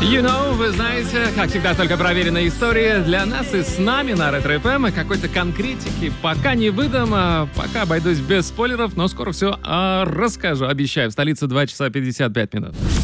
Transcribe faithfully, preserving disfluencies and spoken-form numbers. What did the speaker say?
You know, вы знаете, как всегда, только проверенная история для нас и с нами на Ретро эф эм. Какой-то конкретики пока не выдам, а пока обойдусь без спойлеров, но скоро все а, расскажу, обещаю. В столице два часа пятьдесят пять минут.